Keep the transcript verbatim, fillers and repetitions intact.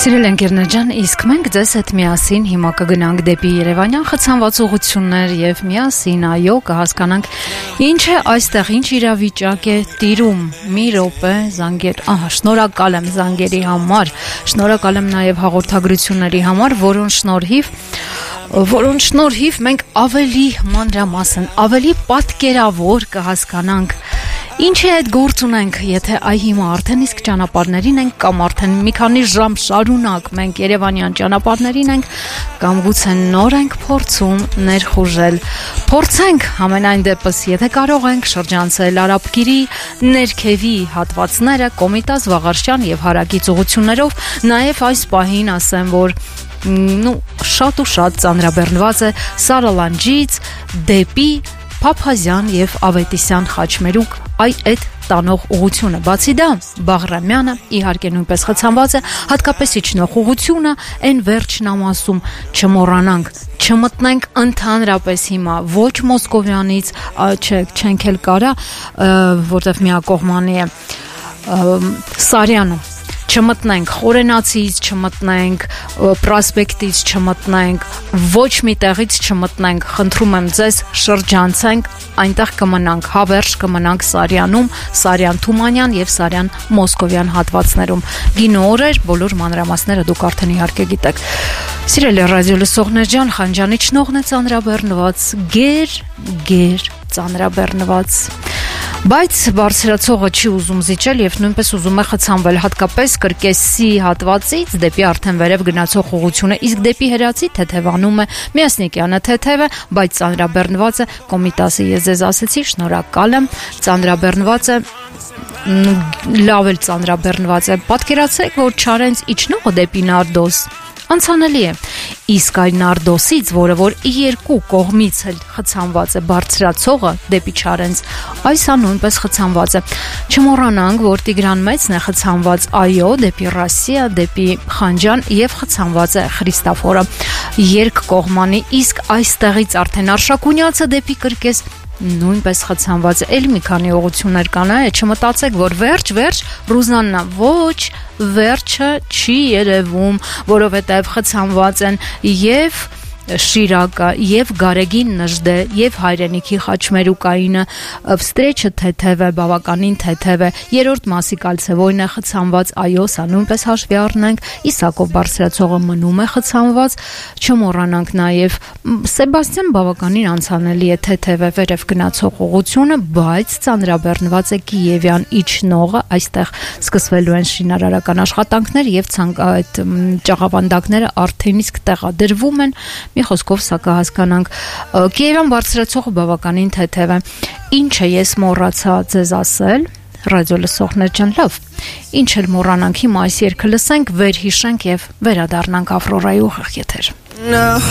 Սիրել ընկերներ ջան, իսկ մենք ձեզ հետ միասին հիմա կգնանք դեպի Երևանյան խցանված ուղղություններ եւ միասին այո կհասկանանք ինչ է այստեղ, ինչ իրավիճակ է տիրում։ Մի րոպե զանգեր, ահա, շնորհակալ եմ զանգերի համար, շնորհակալ եմ նաեւ հաղորդագրությունների համար, որոնց շնորհիվ որոնց շնորհիվ մենք ավելի մանրամասն, ավելի պատկերավոր կհասկանանք ինչ է այդ գործ ունենք, եթե այ հիմա արդեն իսկ ճանապարհներին ենք կամ արդեն մի քանի ժամ շարունակ մենք Երևանյան ճանապարհներին ենք կամ գուցե նոր ենք փորձում ներխուժել։ Փորձենք ամենայն դեպս, եթե կարող ենք շրջանցել Արաբկիրի ներքևի հատվածները Կոմիտաս, Վաղարշյան եւ Հարակից ուղություններով, նաեւ այս պահին ասեմ, որ նու շատ ու շատ ծանրաբեռնված է Սարալանջից դեպի Փափազյան եւ Ավետիսյան խաչմերուկ այ այդ տանող ուղությունը։ Բացի դա, Բաղրամյանը իհարկե նույնպես խցանված է, հատկապես իջնող ուղությունը, այն վերջն ամասում չմոռանանք, չմտնենք ընդհանրապես հիմա ոչ Մոսկովյանից, չէ, չենք էլ կարա, որտեվ միակողմանի է Սարյանում չմտնենք Խորենացից, չմտնենք Պրոսպեկտից, չմտնենք ոչ մի տեղից չմտնենք, խնդրում եմ ձեզ շրջանցենք, այնտեղ կմնանք, հավերժ կմնանք Սարյանում, Սարյան-Թումանյան եւ Սարյան-Մոսկովյան հատվածներում։ Գինո օրեր, բոլոր մանրամասները դուք արդեն իհարկե գիտեք։ Սիրելի ռադիո լսողներ ջան, Խանջանի ճնողն է ծանրաբեռնված, գեր, գեր ծանրաբեռնված։ Բայց բարձրացողը չի ուզում զիջել եւ նույնպես ուզում է խցանվել հատկապես Կրկեսի հատվածից դեպի արդեն վերև գնացող ուղությունը, իսկ դեպի Հրացի թեթևանում է Միասնիկյանը թեթև է, բայց ծանրաբեռնված է Կոմիտասը, ես ձեզ ասեցի, շնորհակալ եմ, ծանրաբեռնված է լավ էլ ծանրաբեռնված է։ Պատկերացրեք, որ Չարենց իջնողը դեպի Նարդոս անցանելի է, իսկ այն Նարդոսից, որը որ երկու կողմից էլ խցանված է բարձրացողը դեպի Չարենց, այսա նույնպես խցանված է։ Չմոռանանք, որ Տիգրան Մեծն է խցանված այո դեպի Ռասիա, դեպի Խանջան եւ խցանված է Խրիստաֆորը երկկողմանի, իսկ այստեղից արդեն Արշակունյացը դեպի Կրկես նույնպես խցանված է, էլ մի քանի ուղություններ կան, այ չմտածեք, որ վերջ, վերջ, Ռուզաննա, ոչ, վերջը չի երևում, որովհետև խցանված են եւ Շիրակը, եւ Գարեգին Նժդե, եւ Հայրենիքի խաչմերուկայինը, վստրեչը թեթև է, բավականին թեթև է, երրորդ մասի կալցևոյն է խցանված, այո, սա նույնպես հաշվի առնենք, Իսակով բարձրացողը մնում է խցանված, չմոռանանք նաեւ Սեբաստիան բավականին անցանելի է, թեթև է վերև գնացող ուղությունը, բայց ծանրաբեռնված է Կիևյան իջնողը, այստեղ սկսվելու են շինարարական աշխատանքներ եւ այդ ճաղավանդակները արդեն իսկ տեղադրվում են։ Մի խոսքով սա կհասկանանք Կիևյան բարձրացողը բավականին թեթև է։ Ինչ է ես մոռացա ձեզ ասել, ռադիո լսողներ ջան, լավ, ինչ էլ մոռանանք, հիմա այս երգը լսենք, վերհիշենք եւ վերադառնանք Ավրորայի ուղիղ եթեր։